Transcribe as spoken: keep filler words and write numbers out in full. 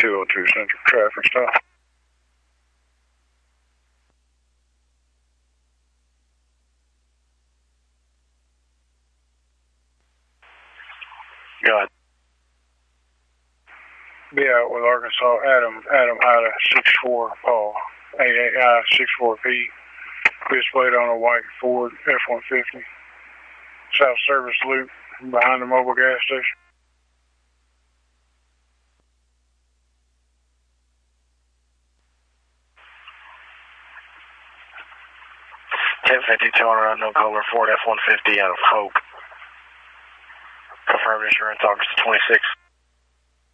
two oh two Central traffic stop. Got it. Be out with Arkansas, Adam, Adam Ida, six four Paul, A A I, six four P. Displayed on a white Ford F one fifty. South Service Loop behind the mobile gas station. ten fifty-two on unknown color, Ford F one fifty out of Hope. Confirmed insurance, August twenty-sixth.